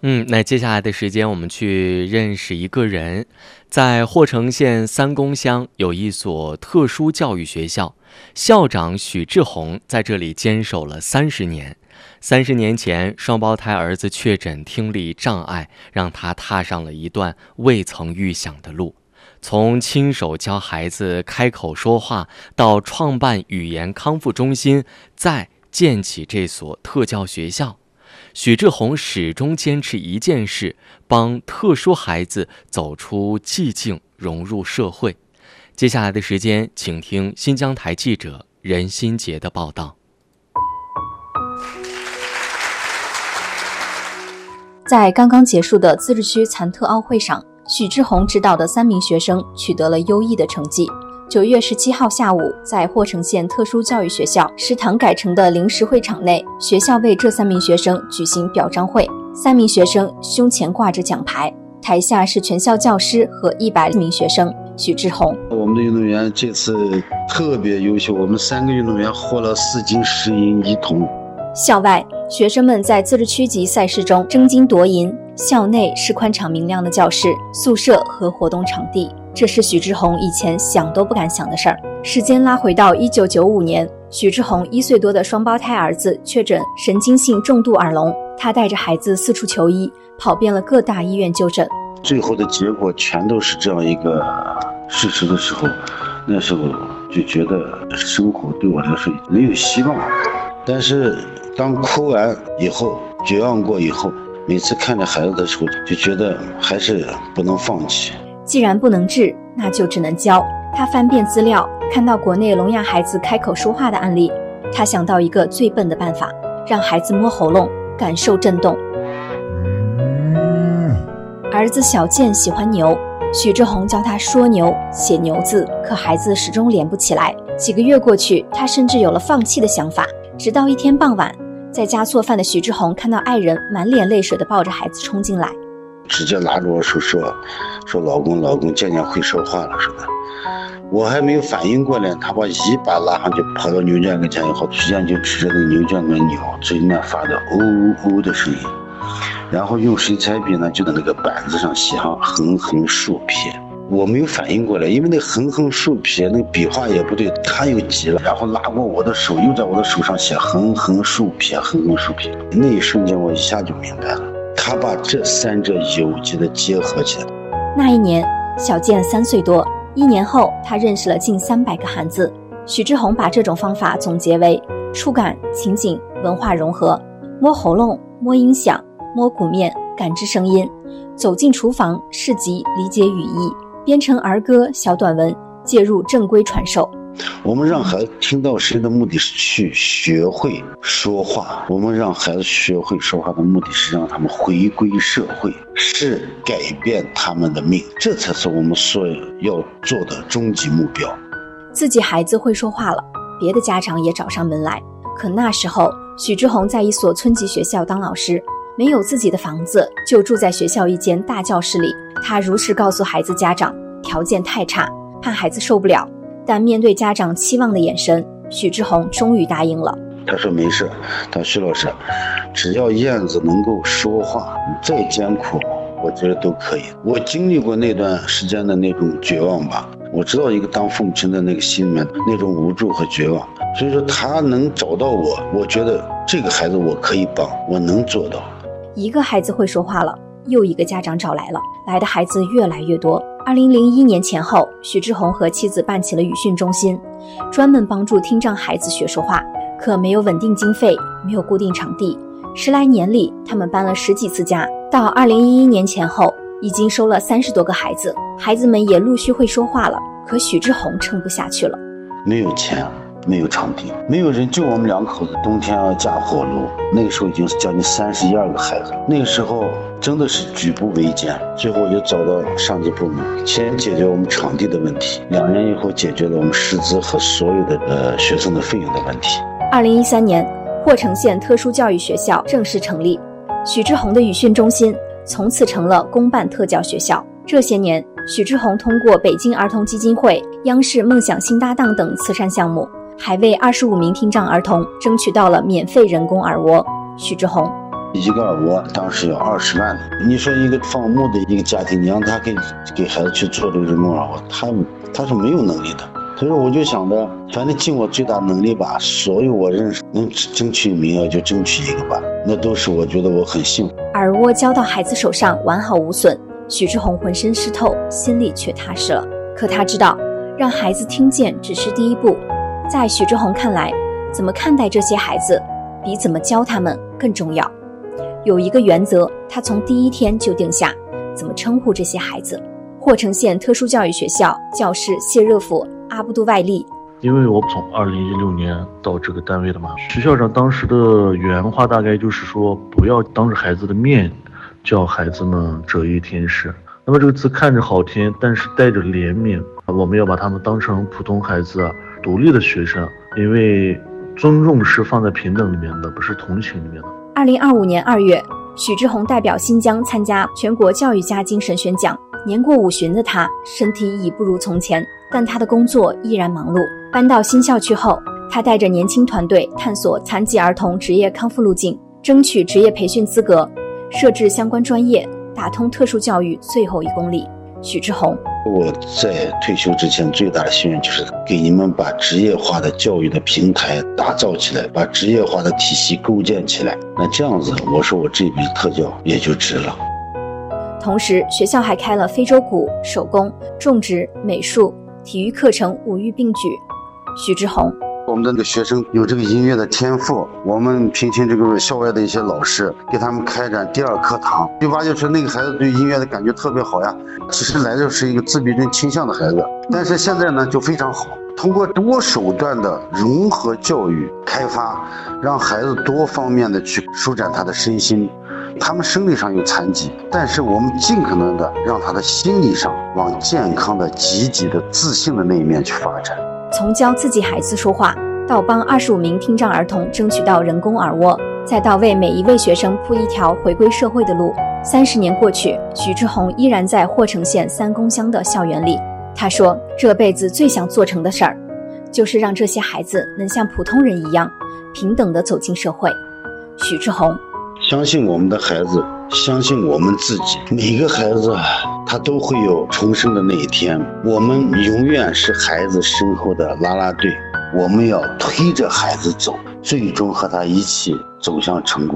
那接下来的时间我们去认识一个人。在霍城县三公乡有一所特殊教育学校，校长许志宏在这里坚守了30年。30年前，双胞胎儿子确诊听力障碍，让他踏上了一段未曾预想的路。从亲手教孩子开口说话，到创办语言康复中心，再建起这所特教学校，许志宏始终坚持一件事，帮特殊孩子走出寂静，融入社会。接下来的时间，请听新疆台记者任新杰的报道。 在刚刚结束的自治区残特奥会上，许志宏指导的3名学生取得了优异的成绩。9月17号下午，在霍城县特殊教育学校食堂改成的临时会场内，学校为这3名学生举行表彰会。3名学生胸前挂着奖牌，台下是全校教师和100名学生。许志宏： 我们的运动员这次特别优秀，我们3个运动员获了4金10银1铜。 校外，学生们在自治区级赛事中争金夺银，校内是宽敞明亮的教室、宿舍和活动场地。这是许志宏以前想都不敢想的事儿。时间拉回到1995年，许志宏1岁多的双胞胎儿子确诊神经性重度耳聋，他带着孩子四处求医，跑遍了各大医院就诊。 最后的结果全都是这样一个事实的时候，那时候就觉得生活对我来说没有希望。但是当哭完以后，绝望过以后，每次看着孩子的时候，就觉得还是不能放弃。 既然不能治，那就只能教。他翻遍资料，看到国内聋哑孩子开口说话的案例，他想到一个最笨的办法，让孩子摸喉咙，感受震动。儿子小健喜欢牛，许志宏教他说牛、写牛字，可孩子始终连不起来。几个月过去，他甚至有了放弃的想法。直到一天傍晚，在家做饭的许志宏看到爱人满脸泪水地抱着孩子冲进来， 直接拉着我手说老公渐渐会说话了，说的。我还没有反应过来，他把一把拉上，就跑到牛圈跟前以后，直接就指着那个牛圈跟牛嘴里面发的呜呜的声音，然后用水彩笔呢就在那个板子上写上横横竖撇。我没有反应过来，因为那横横竖撇那个笔画也不对，他又急了，然后拉过我的手，又在我的手上写横横竖撇。那一瞬间我一下就明白了，他把这3者有机的结合起来。 那一年，小健3岁多，1年后他认识了近300个汉字。许志宏把这种方法总结为触感、情景、文化融合，摸喉咙、摸音响、摸鼓面、感知声音，走进厨房、市集、理解语义，编成儿歌、小短文，介入正规传授。 我们让孩子听到声的目的是去学会说话，我们让孩子学会说话的目的是让他们回归社会，是改变他们的命，这才是我们所要做的终极目标。 自己孩子会说话了，别的家长也找上门来。可那时候，许志宏在一所村级学校当老师，没有自己的房子，就住在学校一间大教室里。他如实告诉孩子家长，条件太差，怕孩子受不了。但面对家长期望的眼神，许志宏终于答应了。 他说没事，他说徐老师，只要燕子能够说话，再艰苦我觉得都可以。我经历过那段时间的那种绝望吧，我知道一个当父母亲的那个心里面那种无助和绝望，所以说他能找到我，我觉得这个孩子我可以帮，我能做到。 一个孩子会说话了，又一个家长找来了，来的孩子越来越多。2001年前后，许志宏和妻子办起了语训中心，专门帮助听障孩子学说话。可没有稳定经费，没有固定场地，10来年里，他们搬了10几次家。到2011年前后，已经收了30多个孩子，孩子们也陆续会说话了。可许志宏撑不下去了， 没有钱，没有场地，没有人，就我们2口子，冬天要架火炉。那个时候已经是将近31个孩子，那个时候真的是举步维艰。最后我就找到上级部门，先解决我们场地的问题，2年以后解决了我们师资和所有的学生的费用的问题。 2013年，霍城县特殊教育学校正式成立，许志宏的语训中心从此成了公办特教学校。这些年，许志宏通过北京儿童基金会、央视梦想新搭档等慈善项目，还为25名听障儿童争取到了免费人工耳蜗。许志宏： 一个耳蜗当时要20万的。你说一个放牧的一个家庭，你让他给孩子去做这个人工耳蜗，他是没有能力的。所以我就想着，反正尽我最大能力吧，所有我认识能争取名额就争取一个吧，那都是我觉得我很幸福。 耳蜗交到孩子手上完好无损，许志宏浑身湿透，心里却踏实了。可他知道，让孩子听见只是第一步，在许志宏看来，怎么看待这些孩子，比怎么教他们更重要。有一个原则，他从第一天就定下，怎么称呼这些孩子。霍城县特殊教育学校教师谢热甫阿布杜外利， 因为我从2016年到这个单位的嘛，徐校长当时的原话大概就是说，不要当着孩子的面叫孩子们折翼天使。那么这个词看着好听，但是带着怜悯，我们要把他们当成普通孩子，独立的学生，因为尊重是放在平等里面的，不是同情里面的。 2025年2月，许志宏代表新疆参加全国教育家精神宣讲。年过50旬的他，身体已不如从前，但他的工作依然忙碌。搬到新校区后，他带着年轻团队探索残疾儿童职业康复路径，争取职业培训资格，设置相关专业，打通特殊教育最后1公里。许志宏， 我在退休之前最大的心愿就是给你们把职业化的教育的平台打造起来，把职业化的体系构建起来。那这样子，我说我这笔特教也就值了。 同时，学校还开了非洲鼓、手工、种植、美术、体育课程5育并举。许志宏， 我们的那个学生有这个音乐的天赋，我们聘请这个校外的一些老师，给他们开展第2课堂，就发现出那个孩子对音乐的感觉特别好呀。其实来的是一个自闭症倾向的孩子，但是现在呢就非常好。通过多手段的融合教育开发，让孩子多方面的去舒展他的身心。他们生理上有残疾，但是我们尽可能的让他的心理上往健康的、积极的、自信的那一面去发展。 从教自己孩子说话，到帮25名听障儿童争取到人工耳蜗，再到为每一位学生铺一条回归社会的路。30年过去，许志宏依然在霍城县3公乡的校园里。他说，这辈子最想做成的事儿，就是让这些孩子能像普通人一样，平等地走进社会。许志宏， 相信我们的孩子，相信我们自己。每个孩子他都会有重生的那一天，我们永远是孩子身后的啦啦队，我们要推着孩子走，最终和他一起走向成功。